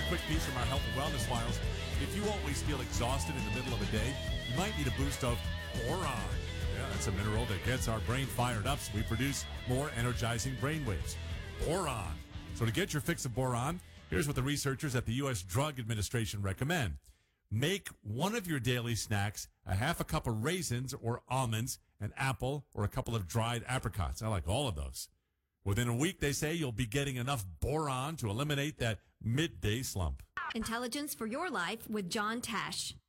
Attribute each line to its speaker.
Speaker 1: quick piece from our health and wellness files. If you always feel exhausted in the middle of a day, you might need a boost of boron. Yeah, that's a mineral that gets our brain fired up so we produce more energizing brain waves. Boron. So to get your fix of boron, here's what the researchers at the U.S. Drug Administration recommend. Make one of your daily snacks a half a cup of raisins or almonds, an apple, or a couple of dried apricots. I like all of those. Within a week, they say you'll be getting enough boron to eliminate that midday slump.
Speaker 2: Intelligence for your life with John Tesh.